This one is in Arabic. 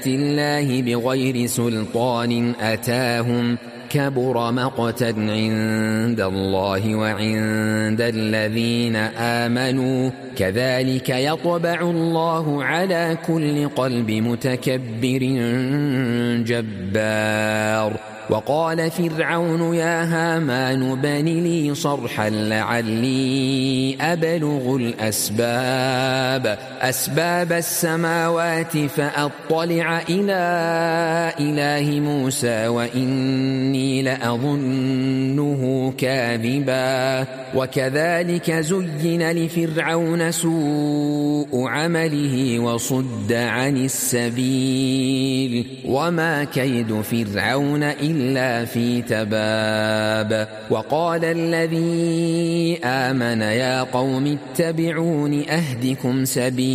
الله بغير سلطان أتاهم كبر مقتا عند الله وعند الذين آمنوا كذلك يطبع الله على كل قلب متكبر جبار. وقال فرعون يا هامان بن لي صرحا لعلي أبلغ أسباب السماوات فأطلع إلى إله موسى وإني لأظنه كاذبا. وكذلك زين لفرعون سوء عمله وصد عن السبيل وما كيد فرعون إلا في تباب. وقال الذي آمن يا قوم اتبعون أهدكم سبيلا